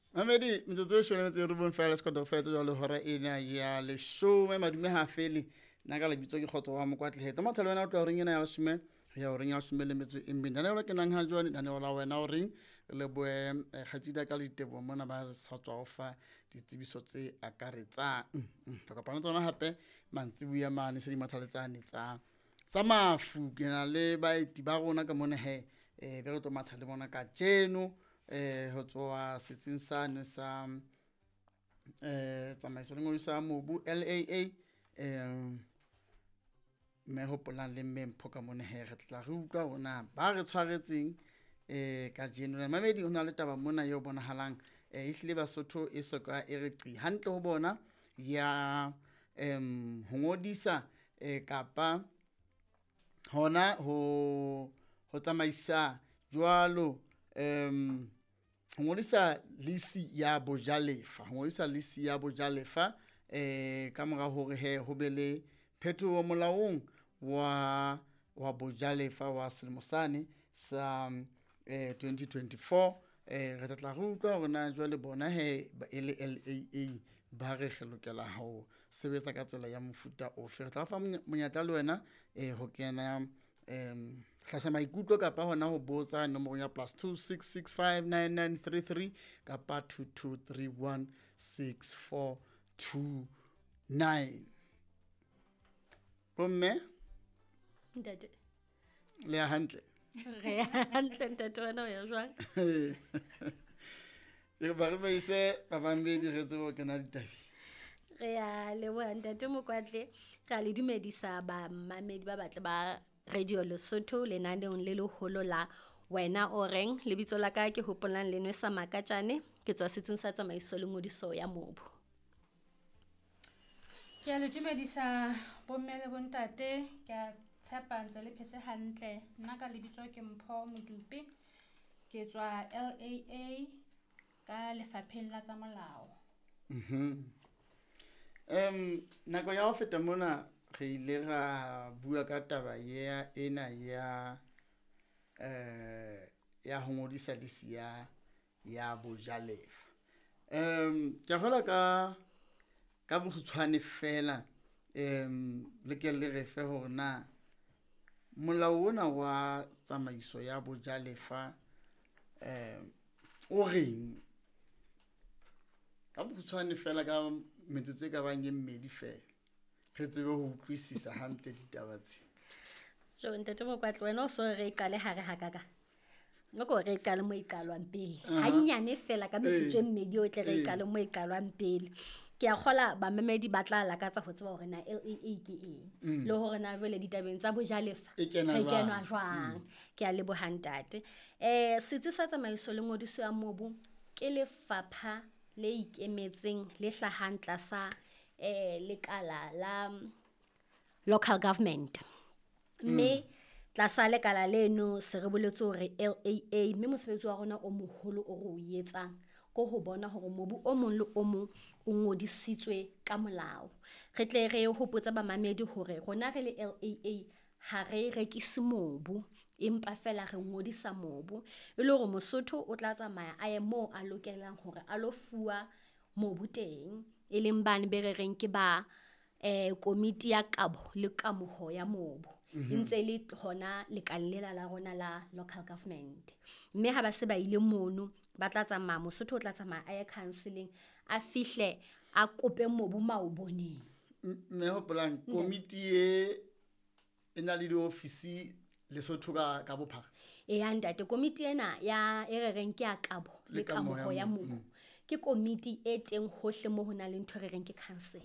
Mamedi metsotso e shwele metse re bone fela se koto fetse jalo hora ena ya leshome madume ha fele nna ka lebitso ke Kgotso wa Mokwatlehetse mathelo wena o tla reng ena ya leshome ya o reng ya leshome le metso e mmedi nane o ke nang ha jwane nane ola wena o reng le boe khatsida ka ditebo mona ba sa tswa o fa ditsebiso tse akaretsang ka kopana tsona hape mantsibuya mane se di mathaletsane tsa mafu ke na le baeti ba rona ka mona he be re tlo matha le bona ka tseno ho tswa setsing sane sa tsamaiso le ngodiso mobu LAA me hopolang le Mempho ka mona he re tla re utlwa hona ba re tshwaretseng ka jeno Mamedi hona le taba mona yo bonahalang ehlile Basotho e soka e re qi hantle ho bona ya ho ngodisa kapa hona ho tsamaisa jwalo ho ngodisa lisi ya bojalefa ka mora hore he ho be le phethoho molaong wa bojalefa wa selemo sane sa 2024 re tla re utlwa hore na jwale bona he e le LAA ba re lokela ho sebetsa ka tsela ya mofuta ofe re tla fa monyetla le wena ho kena hlahla maikutlo kapa hona ho botsa nomoro ya +2665993 kapa 22316429 bomme ntate le ya hantle re hantle ntate wena o ya jwang le ba re ba ise ba bambedi re tsebo kena ditabi re ya leboha ntate Mokwatle ka le dumedisa ba mamedi ba batle ba Radio Lesotho lenaneong le leholo la wena o reng lebitso la ka ke hopolang lenwe sa Makatjane ke tswa setsing sa tsamaiso le ngodiso ya mobu ke a le dumedisa bomme le bontate ke a tshepa ntse le phetse hantle nna ka lebitso ke Mpho Modupi ke tswa LAA ka lefapheng la tsa molao nako ya ho feta mona re ile ra bua ka taba ena ya ho ngodisa lisi ya bojalefa ke gola ka bokgutshwane fela le ke le re fe hore na molao ona wa tsamaiso ya bojalefa o reng ka bokgutshwane fela ka metsotso e ka bang ye mmedi fela re tsebe ho utlwisisa hantle ditaba tse jo ntate Mokwatle wena o so re qale hare hakaka noko re qale mo iqalwang pele hanyane fela ka metsotso e mmedi o tle re qale mo iqalwang pele ke a kgola ba mamedi ba tla lakatsa ho tseba hore na LAA ke eng le hore na jwale ditabeng tsa bojalefa e kenwa jwang ke a leboha ntate setsi sa tsamaiso le ngodiso ya mobu ke lefapha le ikemetseng le hlahantla sa lekala la local government mme tlasa lekala leno se re boletse hore LAA mme mosebetsi wa rona o moholo o re o etsang ko ho bona hore mobu o mong le o mong o ngodisitswe ka molao re tle re hopotsa bamamedi hore rona re le LAA ha re rekise mobu empa fela re ngodisa mobu e le hore Mosotho o tla tsamaya a ye moo a lokelang hore a lo fuwa mobu teng e leng bane be re reng ke ba komiti ya kabo le kamoho ya mobu ntse le hona lekallela la rona la local government mme ha ba se ba ile mono ba tla tsamaya Mosotho o tla tsamaya a ye counseling a fihle a kope mobu maoboneng mme hopolang komiti e na le diofisi Lesotho ka bophara ntate komiti ena ya e re reng ke ya kabo le kamoho ya mobu ke komiti e teng hohle mo hona le ntho re reng ke council